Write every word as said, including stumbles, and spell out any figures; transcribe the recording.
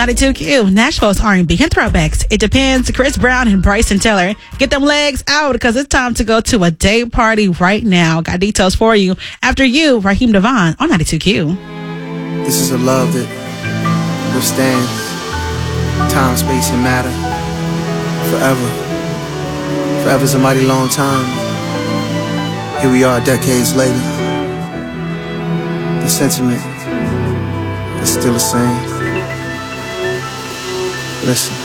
ninety-two Q, Nashville's R and B and throwbacks. It depends. Chris Brown and Bryson Tiller. Get them legs out because it's time to go to a day party right now. Got details for you. After you, Raheem Devon on ninety-two Q. This is a love that withstands time, space, and matter forever. Forever's a mighty long time. Here we are decades later. The sentiment is still the same. Listen.